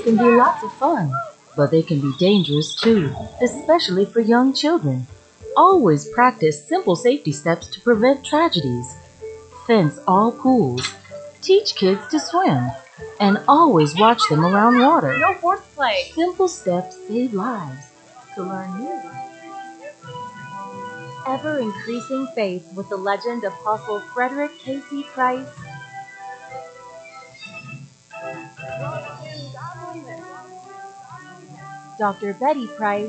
can be lots of fun, but they can be dangerous too, especially for young children. Always practice simple safety steps to prevent tragedies. Fence all pools. Teach kids to swim. And always watch them around water. No fourth play. Simple steps save lives. To learn new ones. Ever increasing faith with the legend Apostle Frederick K.C. Price. Dr. Betty Price.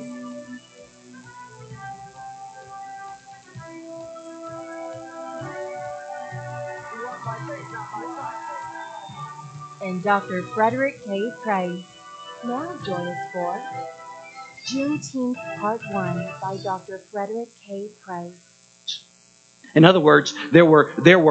And Dr. Frederick K. Price. Now join us for Juneteenth Part 1 by Dr. Frederick K. Price. In other words, there were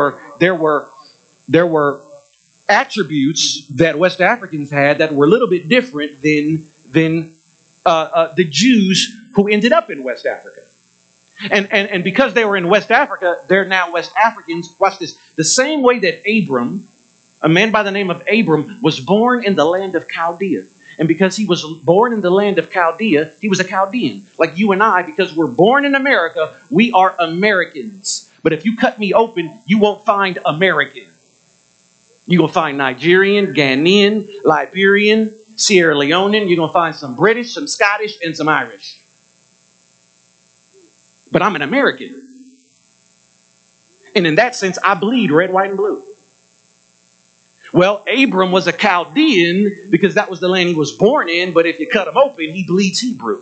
attributes that West Africans had that were a little bit different than the Jews who ended up in West Africa. And because they were in West Africa, they're now West Africans. Watch this. The same way that Abram, a man by the name of Abram, was born in the land of Chaldea. And because he was born in the land of Chaldea, he was a Chaldean. Like you and I, because we're born in America, we are Americans. But if you cut me open, you won't find American. You're going to find Nigerian, Ghanaian, Liberian, Sierra Leonean. You're going to find some British, some Scottish, and some Irish. But I'm an American. And in that sense, I bleed red, white, and blue. Well, Abram was a Chaldean because that was the land he was born in. But if you cut him open, he bleeds Hebrew.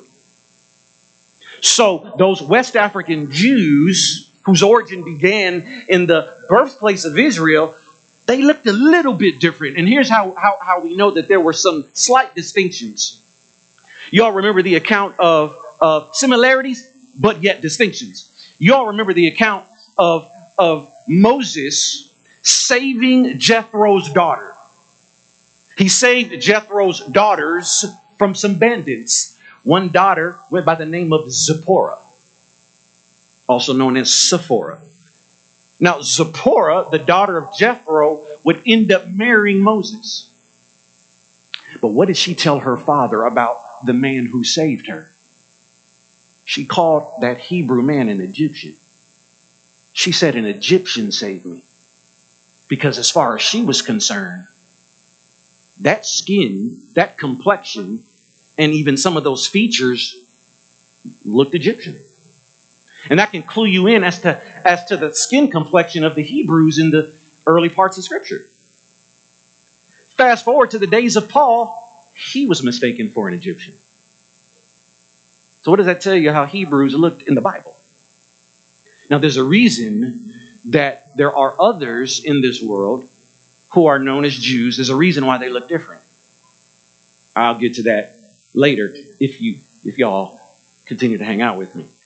So those West African Jews, whose origin began in the birthplace of Israel, they looked a little bit different. And here's how we know that there were some slight distinctions. Y'all remember the account of similarities, but yet distinctions. Y'all remember the account of Moses saving Jethro's daughter. He saved Jethro's daughters from some bandits. One daughter went by the name of Zipporah, also known as Sephora. Now, Zipporah, the daughter of Jethro, would end up marrying Moses. But what did she tell her father about the man who saved her? She called that Hebrew man an Egyptian. She said, an Egyptian saved me. Because as far as she was concerned, that skin, that complexion, and even some of those features looked Egyptian. And that can clue you in as to the skin complexion of the Hebrews in the early parts of Scripture. Fast forward to the days of Paul, he was mistaken for an Egyptian. So what does that tell you how Hebrews looked in the Bible? Now there's a reason that there are others in this world who are known as Jews. There's a reason why they look different. I'll get to that later if y'all continue to hang out with me.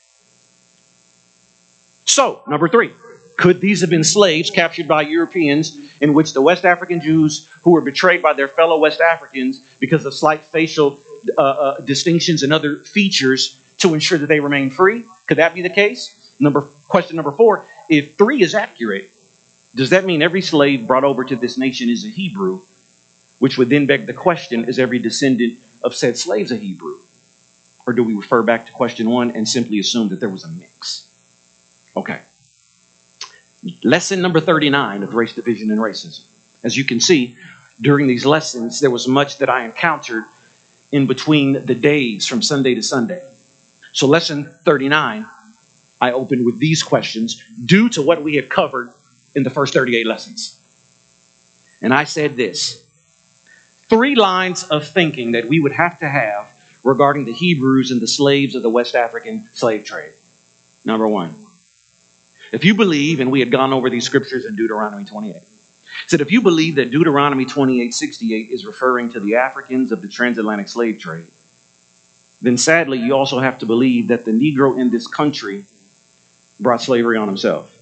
So, number 3, could these have been slaves captured by Europeans in which the West African Jews who were betrayed by their fellow West Africans because of slight facial distinctions and other features to ensure that they remain free? Could that be the case? Question number 4, if 3 is accurate, does that mean every slave brought over to this nation is a Hebrew? Which would then beg the question, is every descendant of said slaves a Hebrew? Or do we refer back to question 1 and simply assume that there was a mix? Okay. Lesson number 39 of Race, Division, and Racism. As you can see, during these lessons, there was much that I encountered in between the days from Sunday to Sunday. So lesson 39, I opened with these questions due to what we had covered in the first 38 lessons. And I said this: 3 lines of thinking that we would have to have regarding the Hebrews and the slaves of the West African slave trade. Number 1. If you believe, and we had gone over these scriptures in Deuteronomy 28, said if you believe that Deuteronomy 28:68 is referring to the Africans of the transatlantic slave trade, then sadly you also have to believe that the Negro in this country brought slavery on himself.